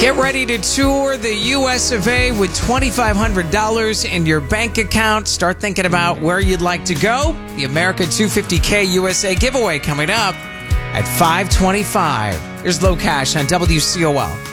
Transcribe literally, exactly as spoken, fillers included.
Get ready to tour the U S of A with twenty-five hundred dollars in your bank account. Start thinking about where you'd like to go. The America two fifty K U S A giveaway coming up at five twenty-five. Here's Low Cash on W C O L.